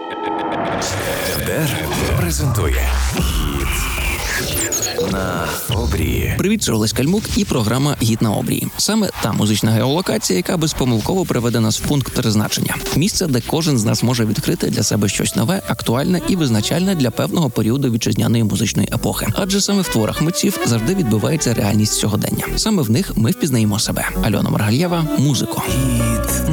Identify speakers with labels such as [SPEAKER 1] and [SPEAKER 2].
[SPEAKER 1] РДР презентує «Гід на обрії».
[SPEAKER 2] Привіт, це Олесь Кальмук і програма «Гід на обрії». Саме та музична геолокація, яка безпомилково приведе нас в пункт призначення. Місце, де кожен з нас може відкрити для себе щось нове, актуальне і визначальне для певного періоду вітчизняної музичної епохи. Адже саме в творах митців завжди відбувається реальність сьогодення. Саме в них ми впізнаємо себе. Альона Маргальєва, «Музико».
[SPEAKER 1] «Гід